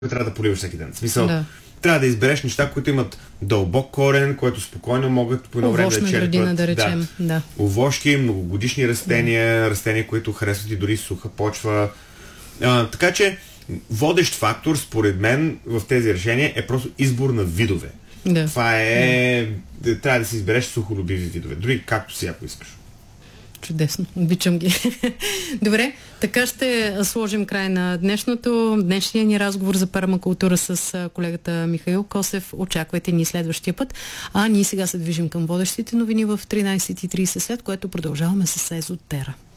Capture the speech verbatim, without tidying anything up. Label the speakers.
Speaker 1: трябва да поливаш всеки ден. В смисъл,
Speaker 2: Да.
Speaker 1: трябва да избереш неща, които имат дълбок корен, които спокойно могат по едно време да
Speaker 2: Овощна
Speaker 1: черпят.
Speaker 2: градина, да речем. Да. Да.
Speaker 1: Овошки, многогодишни растения, растения, които харесват и дори суха почва. А, така че водещ фактор, според мен, в тези решения е просто избор на видове.
Speaker 2: Да.
Speaker 1: Това е... Да. Трябва да си избереш сухолюбиви видове. Дори както си, ако искаш.
Speaker 2: Чудесно. Обичам ги. Добре, така ще сложим край на днешното. Днешния ни разговор за пермакултура с колегата Михаил Косев. Очаквайте ни следващия път. А ние сега се движим към водещите новини в тринайсет и трийсет, след което продължаваме с Езотера.